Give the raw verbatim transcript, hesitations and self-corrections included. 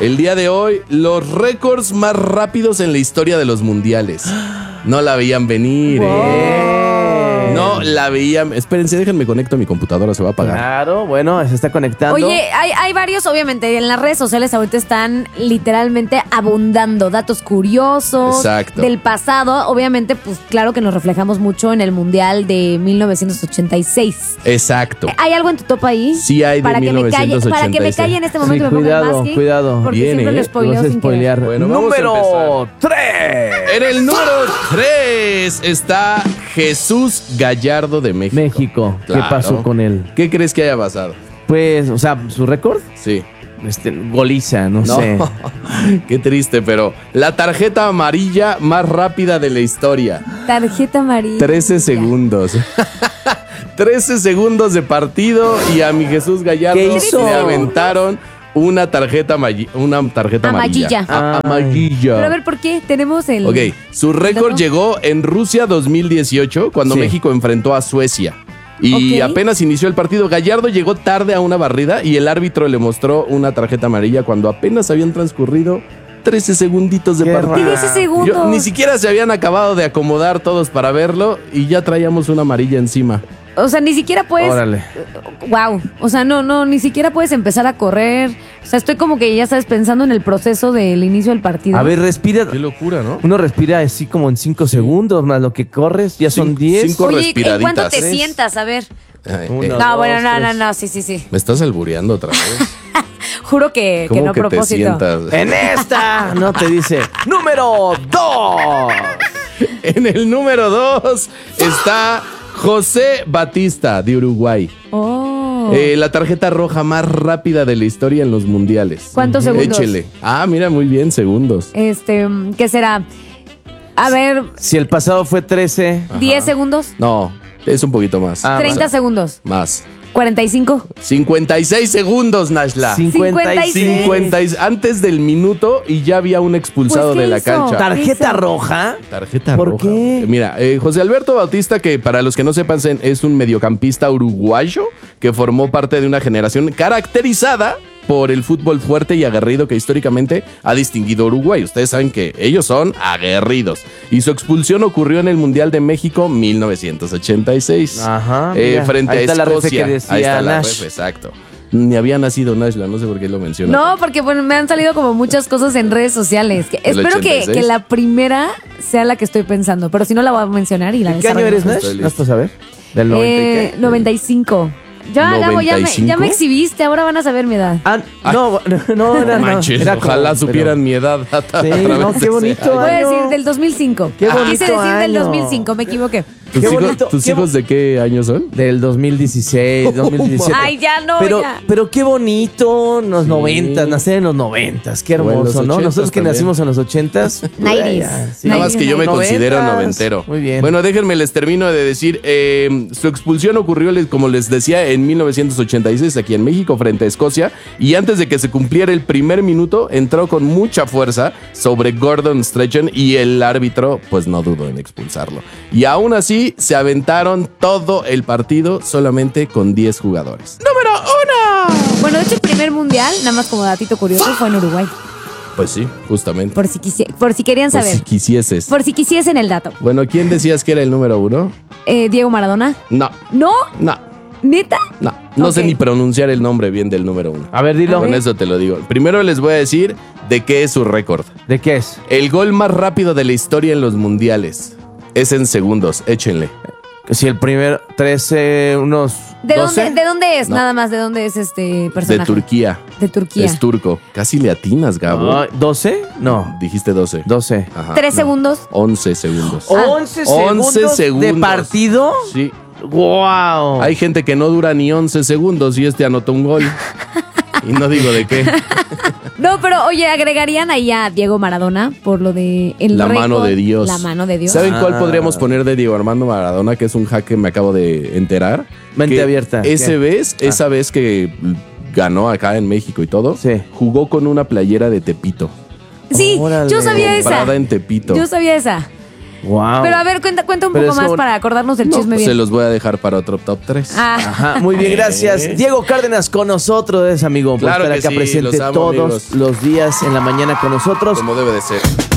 El día de hoy, los récords más rápidos en la historia de los mundiales. No la veían venir, wow. ¿eh? No la veían. Espérense, déjenme conecto a mi computadora, se va a apagar. Claro, bueno, se está conectando. Oye, hay, hay varios, obviamente, en las redes sociales ahorita están literalmente abundando datos curiosos. Exacto. Del pasado. Obviamente, pues claro que nos reflejamos mucho en el Mundial de mil novecientos ochenta y seis. Exacto. ¿Hay algo en tu top ahí? Sí hay de para mil novecientos ochenta y seis. Que me calle, para que me calle en este momento sí, y me cuidado, ponga el masking, cuidado. Porque Viene, siempre ¿eh? lo spoileo No se sin spoilear. querer. Bueno, número tres. En el número tres está Jesús Gallardo de México. México. Claro. ¿Qué pasó con él? ¿Qué crees que haya pasado? Pues, o sea, su récord, Sí. este, goliza, no, No, sé. qué triste, pero la tarjeta amarilla más rápida de la historia. Tarjeta amarilla. trece segundos. trece segundos de partido y a mi Jesús Gallardo ¿Qué hizo? le aventaron una tarjeta, amagi- una tarjeta amarilla. Amarilla. A- amarilla. Pero a ver, ¿por qué? Tenemos el... Ok, su récord ¿Dato? llegó en Rusia dos mil dieciocho, cuando Sí. México enfrentó a Suecia. Y Ok. apenas inició el partido. Gallardo llegó tarde a una barrida y el árbitro le mostró una tarjeta amarilla cuando apenas habían transcurrido trece segunditos de Qué partido. trece segundos. Yo- ni siquiera se habían acabado de acomodar todos para verlo y ya traíamos una amarilla encima. O sea, ni siquiera puedes... Órale. Wow. O sea, no, no, ni siquiera puedes empezar a correr. O sea, estoy como que ya sabes pensando en el proceso del inicio del partido. A ver, respira. Qué locura, ¿no? Uno respira así como en cinco segundos, más lo que corres, ya son Cinco- diez. cinco Oye, ¿en respiraditas. cuánto te Tres. sientas? A ver. Ay, Uno. eh, No, dos, bueno, no, no, tres. no, sí, sí, sí. me estás albureando otra vez. Juro que, que ¿Cómo no a que te propósito. sientas? En esta, no te dice. Número dos. En el número dos está José Batista de Uruguay. Oh. Eh, la tarjeta roja más rápida de la historia en los mundiales. ¿Cuántos segundos? Échele. Ah, mira, muy bien, segundos. Este, ¿qué será? A ver, Si el pasado fue trece. diez segundos, No, es un poquito más. Ah, treinta segundos, Más. cuarenta y cinco. cincuenta y seis segundos, Nashla. cincuenta y seis. cincuenta y- antes del minuto y ya había un expulsado Pues, ¿qué de la hizo? cancha. ¿Tarjeta Eso. roja? Tarjeta ¿Por roja. qué? Mira, eh, José Alberto Bautista, que para los que no sepan es un mediocampista uruguayo que formó parte de una generación caracterizada por el fútbol fuerte y aguerrido que históricamente ha distinguido a Uruguay. Ustedes saben que ellos son aguerridos. Y su expulsión ocurrió en el Mundial de México mil novecientos ochenta y seis. Ajá, Eh, mira, frente ahí a está la refe Escocia. que decía Ahí está la Nash. refe, exacto. Ni había nacido Nashla, no sé por qué lo menciona. No, porque bueno, me han salido como muchas cosas en redes sociales. Que ¿El espero que, ochenta y seis? que la primera sea la que estoy pensando, pero si no la voy a mencionar y la ¿De qué año eres, desarrollamos. Nash? Estoy ¿No listo. vas a saber? ¿Del noventa y Eh, qué? noventa y cinco. Ya, Gabo, ya me, ya me ¿noventa y cinco? exhibiste, ahora van a saber mi edad. Ah, no, no, era, no. Manches, Era como- ojalá pero- supieran mi edad. a Sí, través no, de qué ese bonito. año. Voy a año. decir del dos mil cinco. Qué bonito Quise decir del año. dos mil cinco, me equivoqué. ¿Tus, Qué hijos, bonito, ¿tus qué hijos de qué año son? Del dos mil dieciséis, dos mil diecisiete. Ay, ya no, pero, ya. pero qué bonito, en los Sí. noventas, nacer en los noventas, qué O en los hermoso, ¿no? ochentas Nosotros que también. nacimos en los ochentas. nineties. sí. Nada más que yo me Noventas. considero noventero. Muy bien. Bueno, déjenme les termino de decir. eh, su expulsión ocurrió, les- como les decía, en mil novecientos ochenta y seis aquí en México frente a Escocia. Y antes de que se cumpliera el primer minuto, entró con mucha fuerza sobre Gordon Strachan y el árbitro, pues no dudó en expulsarlo. Y aún así, se aventaron todo el partido solamente con diez jugadores. ¡Número uno! Bueno, de hecho, el primer mundial, nada más como datito curioso, fue en Uruguay. Pues sí, justamente. Por si, quisi- por si querían Por saber. si quisieses. Por si quisiesen el dato. Bueno, ¿quién decías que era el número uno? Eh, Diego Maradona. No, ¿No? no, ¿Neta? no. No sé Ok. ni pronunciar el nombre bien del número uno. A ver, dilo. Con eso te lo digo. Primero les voy a decir de qué es su récord. ¿De qué es? El gol más rápido de la historia en los mundiales. Es en segundos, échenle. Que si el primer trece, unos ¿De doce. dónde, ¿De dónde es? No. Nada más, ¿de dónde es este De personaje? Turquía. De Turquía. Es turco. Casi le atinas, Gabo. Ay, ¿doce? No, Dijiste doce. doce. Ajá. Tres segundos. once segundos. Ah. ¿once once segundos de segundos. partido? Sí. ¡Wow! Hay gente que no dura ni once segundos y este anotó un gol. Y no digo de qué. No, pero oye, agregarían ahí a Diego Maradona por lo de el La récord, mano de Dios. La mano de Dios. ¿Saben cuál Ah. podríamos poner de Diego Armando Maradona? Que es un hack que me acabo de enterar. Mente Que abierta. Ese ¿Qué? vez, Ah. esa vez que ganó acá en México y todo, Sí. jugó con una playera de Tepito. Sí, Órale. yo sabía esa. Comprada en Tepito. Yo sabía esa. Wow. Pero a ver, cuenta, cuenta un Pero poco es más un- para acordarnos del No, chisme pues bien. se los voy a dejar para otro top tres. Ah, Ajá, muy bien, gracias. Diego Cárdenas con nosotros, amigo, por Claro estar que acá sí, presente los amo, todos amigos. los días en la mañana con nosotros. Como debe de ser.